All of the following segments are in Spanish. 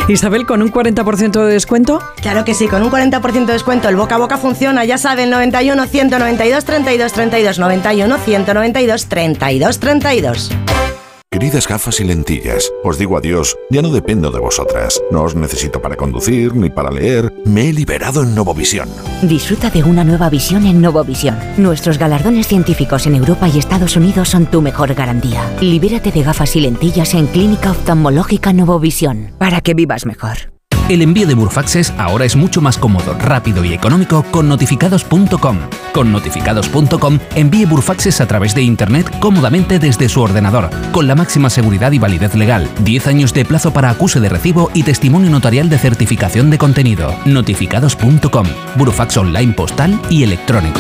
Isabel, ¿con un 40% de descuento? Claro que sí, con un 40% de descuento el boca a boca funciona, ya saben, 91 192 32 32, 91 192 32 32. Queridas gafas y lentillas, os digo adiós, ya no dependo de vosotras. No os necesito para conducir ni para leer. Me he liberado en Novovisión. Disfruta de una nueva visión en Novovisión. Nuestros galardones científicos en Europa y Estados Unidos son tu mejor garantía. Libérate de gafas y lentillas en Clínica Oftalmológica Novovisión, para que vivas mejor. El envío de Burofaxes ahora es mucho más cómodo, rápido y económico con notificados.com. Con notificados.com envíe Burofaxes a través de internet cómodamente desde su ordenador, con la máxima seguridad y validez legal, 10 años de plazo para acuse de recibo y testimonio notarial de certificación de contenido. Notificados.com, Burofax online postal y electrónico.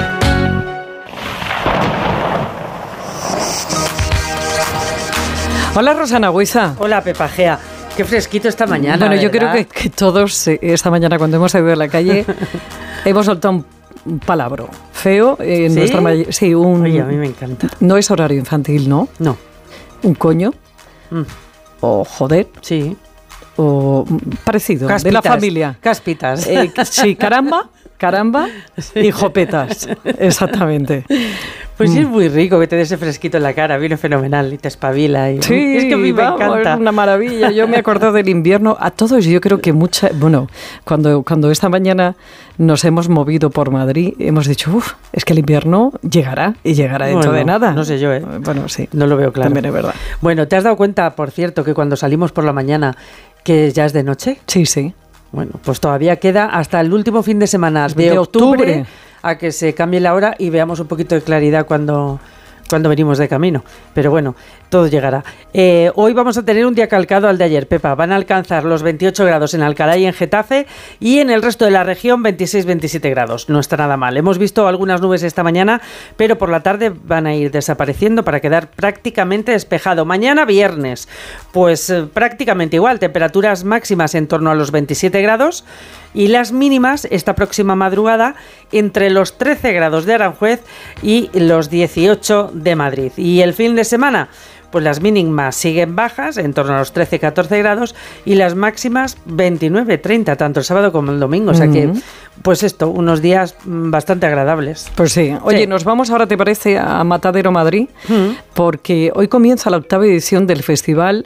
Hola, Rosana Huiza. Hola, Pepa Gea. Qué fresquito esta mañana. Bueno, yo ¿verdad? creo que todos esta mañana cuando hemos salido a la calle hemos soltado un palabro feo en nuestra mayoría. Sí, Oye, a mí me encanta. No es horario infantil, ¿no? No. Un coño. O joder. Sí. O parecido. Caspitas, de la familia. Caspitas. Sí, caramba sí. Y jopetas. Exactamente. Pues sí, es muy rico que te dé ese fresquito en la cara, viene fenomenal y te espabila. Y sí, es que a mí me encanta. Es una maravilla. Yo me acuerdo del invierno. A todos yo creo que cuando esta mañana nos hemos movido por Madrid, hemos dicho, es que el invierno llegará y llegará dentro de nada. No sé yo, Bueno, sí. No lo veo claro. También es verdad. Bueno, ¿te has dado cuenta, por cierto, que cuando salimos por la mañana que ya es de noche? Sí. Bueno, pues todavía queda hasta el último fin de semana de octubre a que se cambie la hora y veamos un poquito de claridad cuando venimos de camino. Pero bueno, todo llegará. Hoy vamos a tener un día calcado al de ayer, Pepa. Van a alcanzar los 28 grados en Alcalá y en Getafe y en el resto de la región 26-27 grados. No está nada mal. Hemos visto algunas nubes esta mañana, pero por la tarde van a ir desapareciendo para quedar prácticamente despejado. Mañana viernes, pues prácticamente igual. Temperaturas máximas en torno a los 27 grados y las mínimas esta próxima madrugada entre los 13 grados de Aranjuez y los 18 de Madrid. Y el fin de semana, pues las mínimas siguen bajas, en torno a los 13-14 grados, y las máximas 29-30, tanto el sábado como el domingo. O sea que, pues esto, unos días bastante agradables. Pues sí. Oye, sí. Nos vamos ahora, ¿te parece?, a Matadero, Madrid, porque hoy comienza la 8ª edición del festival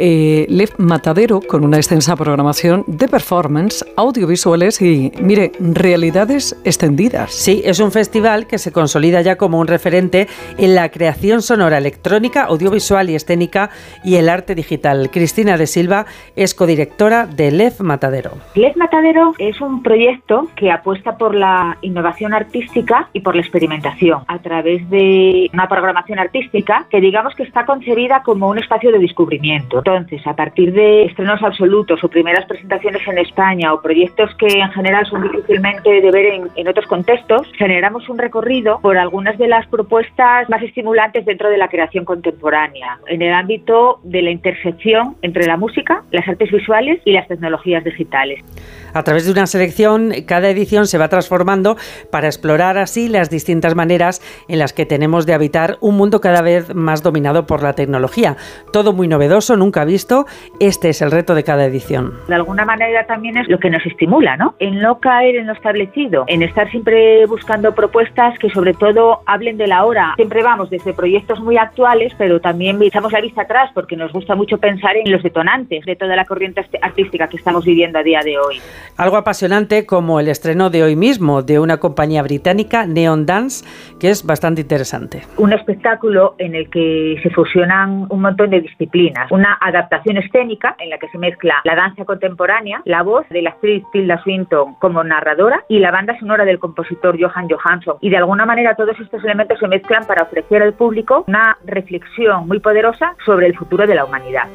Lev Matadero, con una extensa programación de performance, audiovisuales y, mire, realidades extendidas. Sí, es un festival que se consolida ya como un referente en la creación sonora, electrónica, audiovisual y escénica y el arte digital. Cristina de Silva es codirectora de Lev Matadero. Lev Matadero es un proyecto que apuesta por la innovación artística y por la experimentación a través de una programación artística que digamos que está concebida como un espacio de descubrimiento. Entonces, a partir de estrenos absolutos o primeras presentaciones en España o proyectos que en general son difícilmente de ver en otros contextos, generamos un recorrido por algunas de las propuestas más estimulantes dentro de la creación contemporánea, en el ámbito de la intersección entre la música, las artes visuales y las tecnologías digitales. A través de una selección, cada edición se va transformando para explorar así las distintas maneras en las que tenemos de habitar un mundo cada vez más dominado por la tecnología. Todo muy novedoso, nunca visto. Este es el reto de cada edición. De alguna manera también es lo que nos estimula, ¿no? En no caer en lo establecido, en estar siempre buscando propuestas que sobre todo hablen de la hora. Siempre vamos desde proyectos muy actuales, pero también echamos la vista atrás porque nos gusta mucho pensar en los detonantes de toda la corriente artística que estamos viviendo a día de hoy. Algo apasionante como el estreno de hoy mismo de una compañía británica, Neon Dance, que es bastante interesante. Un espectáculo en el que se fusionan un montón de disciplinas. Una adaptación escénica en la que se mezcla la danza contemporánea, la voz de la actriz Tilda Swinton como narradora y la banda sonora del compositor Johan Johansson. Y de alguna manera todos estos elementos se mezclan para ofrecer al público una reflexión muy poderosa sobre el futuro de la humanidad.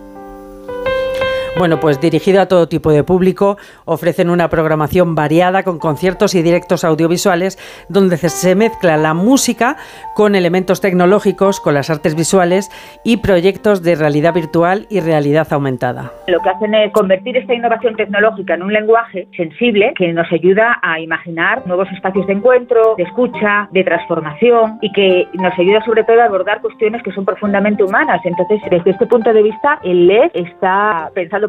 Bueno, pues dirigido a todo tipo de público, ofrecen una programación variada con conciertos y directos audiovisuales donde se mezcla la música con elementos tecnológicos, con las artes visuales y proyectos de realidad virtual y realidad aumentada. Lo que hacen es convertir esta innovación tecnológica en un lenguaje sensible que nos ayuda a imaginar nuevos espacios de encuentro, de escucha, de transformación y que nos ayuda sobre todo a abordar cuestiones que son profundamente humanas. Entonces, desde este punto de vista, el LED está pensado